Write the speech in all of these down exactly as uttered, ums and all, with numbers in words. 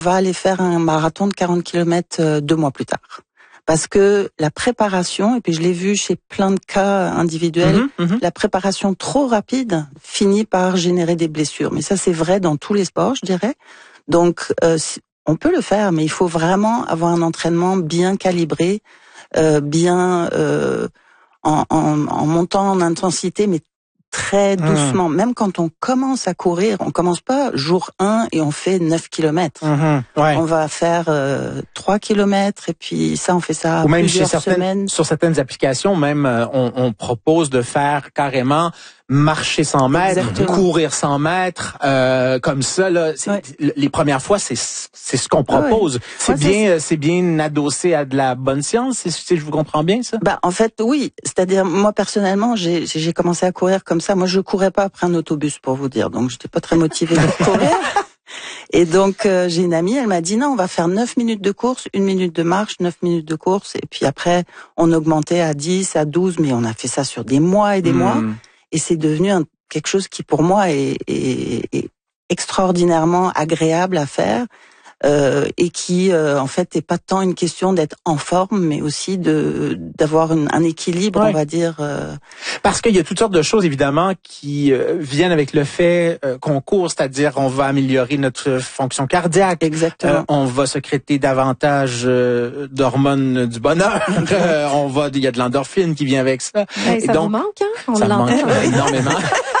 va aller faire un marathon de quarante kilomètres deux mois plus tard. Parce que la préparation, et puis je l'ai vu chez plein de cas individuels, mmh, mmh. la préparation trop rapide finit par générer des blessures. Mais ça, c'est vrai dans tous les sports, je dirais. Donc, euh, on peut le faire, mais il faut vraiment avoir un entraînement bien calibré, euh, bien euh, en, en, en montant en intensité, mais très doucement. Mmh. Même quand on commence à courir, on commence pas jour un et on fait neuf kilomètres. Mmh, ouais. On va faire euh, trois kilomètres et puis ça, on fait ça Ou même plusieurs chez certaines, semaines. Sur certaines applications, même, euh, on, on propose de faire carrément marcher cent mètres, exactement. Courir cent mètres, euh, comme ça, là. Ouais. Les premières fois, c'est c'est ce qu'on propose. Ouais. C'est ouais, bien, c'est bien adossé à de la bonne science, si, si je vous comprends bien, ça? Bah, en fait, oui. C'est-à-dire, moi, personnellement, j'ai, j'ai commencé à courir comme ça. Moi, je courais pas après un autobus, pour vous dire. Donc, j'étais pas très motivée de courir. Et donc, euh, j'ai une amie, elle m'a dit, non, on va faire neuf minutes de course, une minute de marche, neuf minutes de course. Et puis après, on augmentait à dix, à douze, mais on a fait ça sur des mois et des mmh. mois. Et c'est devenu un, quelque chose qui, pour moi, est, est, est extraordinairement agréable à faire. Euh, et qui, euh, en fait, n'est pas tant une question d'être en forme, mais aussi de d'avoir une, un équilibre, ouais. on va dire. Euh... Parce qu'il y a toutes sortes de choses, évidemment, qui euh, viennent avec le fait euh, qu'on court, c'est-à-dire on va améliorer notre fonction cardiaque. Exactement. Euh, on va sécréter davantage euh, d'hormones du bonheur. euh, on va, il y a de l'endorphine qui vient avec ça. Hey, ça donc, vous manque, hein? On ça l'entend. manque énormément.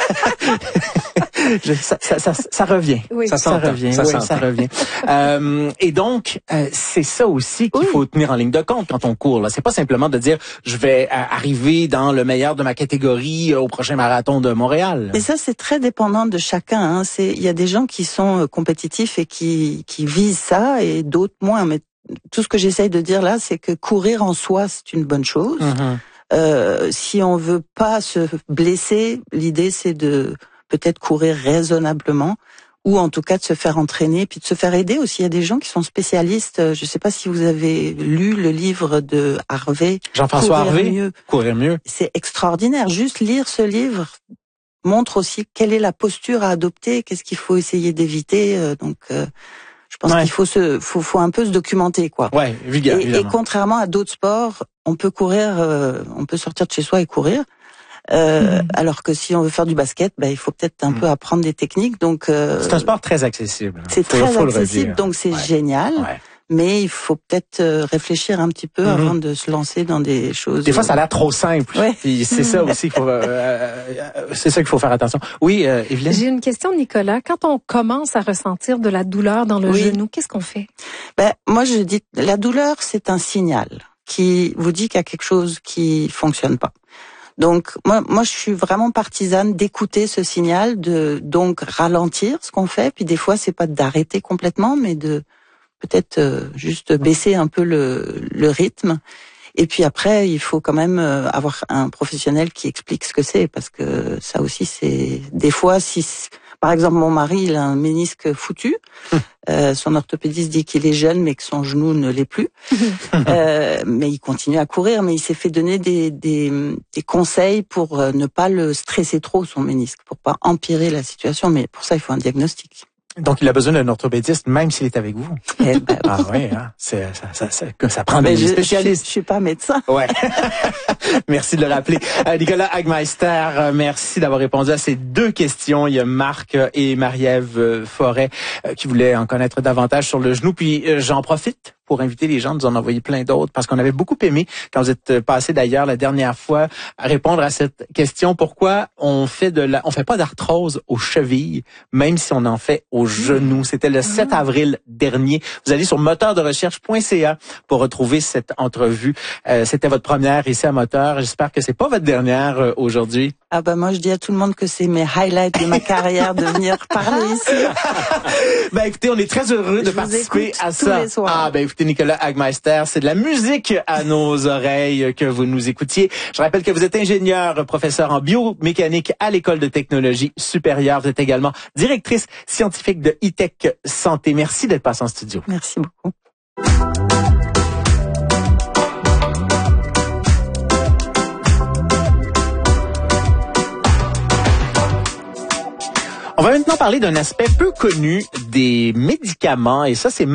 Je, ça, ça, ça, ça revient. Oui. Ça, ça revient. Ça, oui, ça revient. euh, et donc, euh, c'est ça aussi qu'il oui. faut tenir en ligne de compte quand on court. Là, c'est pas simplement de dire je vais euh, arriver dans le meilleur de ma catégorie euh, au prochain marathon de Montréal. Mais ça, c'est très dépendant de chacun. Hein. C'est, il y a des gens qui sont compétitifs et qui qui visent ça, et d'autres moins. Mais tout ce que j'essaye de dire là, c'est que courir en soi, c'est une bonne chose. Mm-hmm. Euh, si on veut pas se blesser, l'idée c'est de peut-être courir raisonnablement, ou en tout cas de se faire entraîner, puis de se faire aider aussi. Il y a des gens qui sont spécialistes. Je ne sais pas si vous avez lu le livre de Harvey. Jean-François Courir Harvey. Mieux. Courir mieux. C'est extraordinaire. Juste lire ce livre montre aussi quelle est la posture à adopter, qu'est-ce qu'il faut essayer d'éviter. Donc, euh, je pense ouais. qu'il faut se, faut, faut un peu se documenter, quoi. Ouais, évidemment. Et, et contrairement à d'autres sports, on peut courir, euh, on peut sortir de chez soi et courir. Euh, mmh. Alors que si on veut faire du basket, ben il faut peut-être un mmh. peu apprendre des techniques. Donc euh, c'est un sport très accessible. C'est faut, très faut accessible, donc c'est ouais. génial. Ouais. Mais il faut peut-être réfléchir un petit peu mmh. avant de se lancer dans des choses. Des fois, ça a l'air trop simple. Ouais. Puis c'est ça aussi qu'il faut. Euh, c'est ça qu'il faut faire attention. Oui, euh, Evelyne. J'ai une question, Nicolas. Quand on commence à ressentir de la douleur dans le oui. genou, qu'est-ce qu'on fait? Ben moi, je dis, la douleur, c'est un signal qui vous dit qu'il y a quelque chose qui fonctionne pas. Donc moi, moi, je suis vraiment partisane d'écouter ce signal, de donc ralentir ce qu'on fait. Puis des fois, c'est pas d'arrêter complètement, mais de peut-être euh, juste baisser un peu le, le rythme. Et puis après, il faut quand même avoir un professionnel qui explique ce que c'est, parce que ça aussi, c'est des fois, si par exemple mon mari, il a un ménisque foutu, euh, son orthopédiste dit qu'il est jeune, mais que son genou ne l'est plus. euh, mais il continue à courir, mais il s'est fait donner des, des, des conseils pour ne pas le stresser trop, son ménisque, pour pas empirer la situation. Mais pour ça, il faut un diagnostic. Donc, il a besoin d'un orthopédiste, même s'il est avec vous. Eh ben, ah oui, hein, c'est, ça, ça, ça, ça prend des spécialistes. Je, je suis pas médecin. Ouais. Merci de le rappeler. Euh, Nicolas Hagmeister, euh, merci d'avoir répondu à ces deux questions. Il y a Marc et Marie-Ève Forêt euh, qui voulaient en connaître davantage sur le genou. Puis, euh, j'en profite pour inviter les gens de nous en envoyer plein d'autres, parce qu'on avait beaucoup aimé, quand vous êtes passé d'ailleurs la dernière fois, à répondre à cette question: pourquoi on fait de la, on fait pas d'arthrose aux chevilles, même si on en fait aux genoux. C'était le sept avril dernier. Vous allez sur moteur de recherche point c a pour retrouver cette entrevue. Euh, c'était votre première ici à Moteur. J'espère que c'est pas votre dernière euh, aujourd'hui. Ah ben moi je dis à tout le monde que c'est mes highlights de ma carrière de venir parler ici. Ben écoutez, on est très heureux de je participer à tous ça. Les soirs. Ah ben écoutez, Nicolas Hagmeister, c'est de la musique à nos oreilles que vous nous écoutiez. Je rappelle que vous êtes ingénieur, professeur en biomécanique à l'École de technologie supérieure. Vous êtes également directrice scientifique de E-Tech Santé. Merci d'être passé en studio. Merci beaucoup. On va maintenant parler d'un aspect peu connu des médicaments, et ça, c'est